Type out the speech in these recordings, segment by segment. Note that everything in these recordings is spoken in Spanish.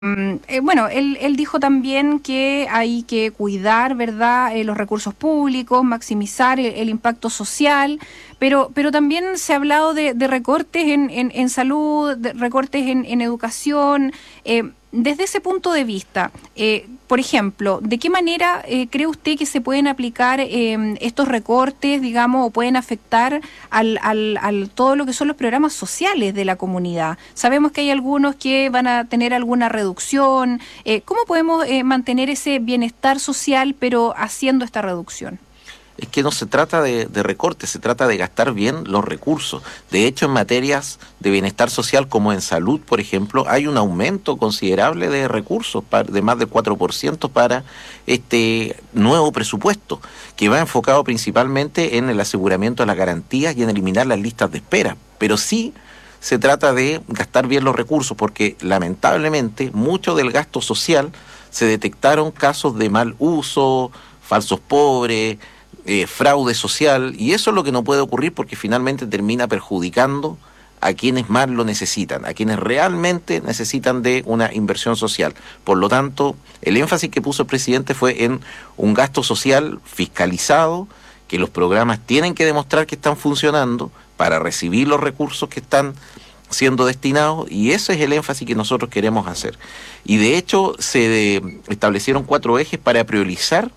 Bueno, él dijo también que hay que cuidar, ¿verdad?, los recursos públicos, maximizar el impacto social, pero también se ha hablado de recortes en salud, de recortes en educación. Desde ese punto de vista, por ejemplo, ¿de qué manera cree usted que se pueden aplicar estos recortes, digamos, o pueden afectar al todo lo que son los programas sociales de la comunidad? Sabemos que hay algunos que van a tener alguna reducción. ¿Cómo podemos mantener ese bienestar social, pero haciendo esta reducción? Es que no se trata de recortes, se trata de gastar bien los recursos. De hecho, en materias de bienestar social como en salud, por ejemplo, hay un aumento considerable de recursos de más del 4% para este nuevo presupuesto, que va enfocado principalmente en el aseguramiento de las garantías y en eliminar las listas de espera. Pero sí se trata de gastar bien los recursos, porque lamentablemente mucho del gasto social se detectaron casos de mal uso, falsos pobres, fraude social, y eso es lo que no puede ocurrir, porque finalmente termina perjudicando a quienes más lo necesitan, a quienes realmente necesitan de una inversión social. Por lo tanto, el énfasis que puso el presidente fue en un gasto social fiscalizado, que los programas tienen que demostrar que están funcionando para recibir los recursos que están siendo destinados, y ese es el énfasis que nosotros queremos hacer. Y de hecho se establecieron 4 ejes para priorizar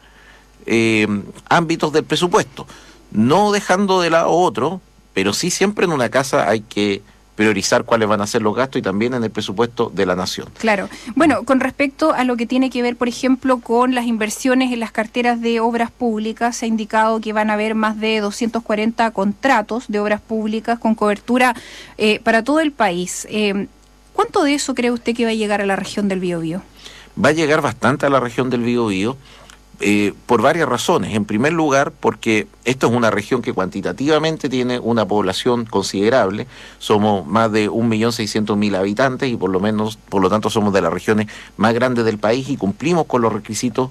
ámbitos del presupuesto, no dejando de lado otro, pero sí siempre en una casa hay que priorizar cuáles van a ser los gastos, y también en el presupuesto de la nación. Claro. Bueno, con respecto a lo que tiene que ver, por ejemplo, con las inversiones en las carteras de obras públicas, se ha indicado que van a haber más de 240 contratos de obras públicas con cobertura para todo el país. ¿Cuánto de eso cree usted que va a llegar a la región del Biobío? Va a llegar bastante a la región del Biobío, por varias razones. En primer lugar, porque esto es una región que cuantitativamente tiene una población considerable. Somos más de 1.600.000 habitantes, y por lo tanto somos de las regiones más grandes del país, y cumplimos con los requisitos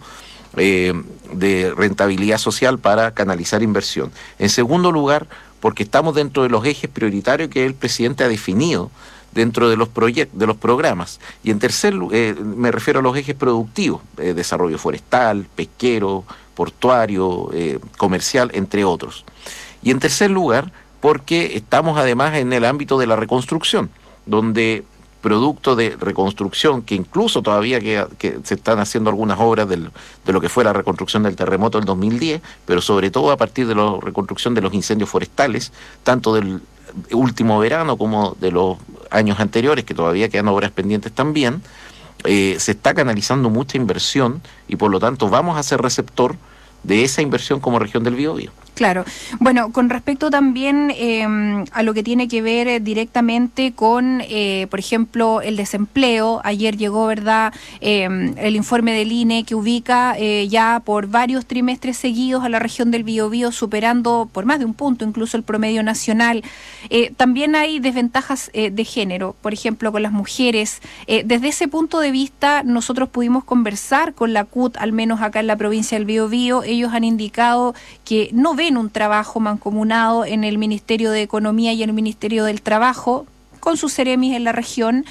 de rentabilidad social para canalizar inversión. En segundo lugar, porque estamos dentro de los ejes prioritarios que el presidente ha definido dentro de los programas. Y en tercer lugar, me refiero a los ejes productivos, desarrollo forestal, pesquero, portuario, comercial, entre otros. Y en tercer lugar, porque estamos además en el ámbito de la reconstrucción, donde producto de reconstrucción, que incluso todavía que se están haciendo algunas obras de lo que fue la reconstrucción del terremoto del 2010, pero sobre todo a partir de la reconstrucción de los incendios forestales, tanto del último verano como de los años anteriores, que todavía quedan obras pendientes también, se está canalizando mucha inversión, y por lo tanto vamos a ser receptor de esa inversión como región del Biobío. Claro. Bueno, con respecto también a lo que tiene que ver directamente con, por ejemplo, el desempleo. Ayer llegó, ¿verdad?, el informe del INE que ubica ya por varios trimestres seguidos a la región del Biobío, superando por más de un punto incluso el promedio nacional. También hay desventajas de género, por ejemplo, con las mujeres. Desde ese punto de vista, nosotros pudimos conversar con la CUT, al menos acá en la provincia del Biobío. Ellos han indicado que no ven un trabajo mancomunado en el Ministerio de Economía y el Ministerio del Trabajo, con sus seremis en la región.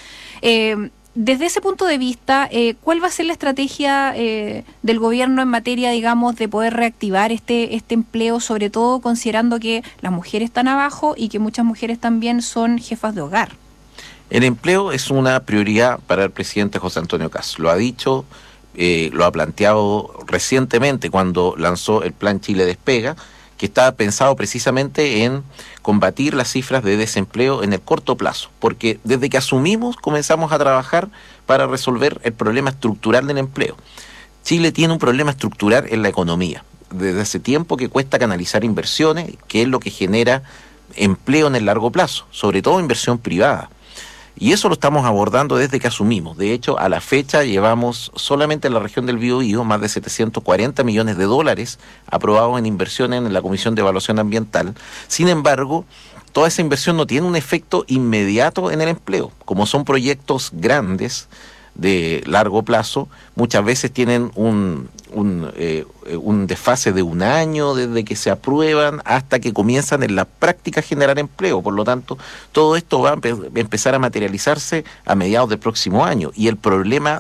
Desde ese punto de vista, ¿cuál va a ser la estrategia del gobierno en materia, digamos, de poder reactivar este empleo, sobre todo considerando que las mujeres están abajo y que muchas mujeres también son jefas de hogar? El empleo es una prioridad para el presidente José Antonio Kast. Lo ha dicho, lo ha planteado recientemente cuando lanzó el Plan Chile Despega, que estaba pensado precisamente en combatir las cifras de desempleo en el corto plazo, porque desde que asumimos comenzamos a trabajar para resolver el problema estructural del empleo. Chile tiene un problema estructural en la economía. Desde hace tiempo que cuesta canalizar inversiones, que es lo que genera empleo en el largo plazo, sobre todo inversión privada. Y eso lo estamos abordando desde que asumimos. De hecho, a la fecha llevamos solamente en la región del Biobío más de 740 millones de dólares aprobados en inversiones en la Comisión de Evaluación Ambiental. Sin embargo, toda esa inversión no tiene un efecto inmediato en el empleo. Como son proyectos grandes, de largo plazo, muchas veces tienen un desfase de un año desde que se aprueban hasta que comienzan en la práctica a generar empleo. Por lo tanto, todo esto va a empezar a materializarse a mediados del próximo año. Y el problema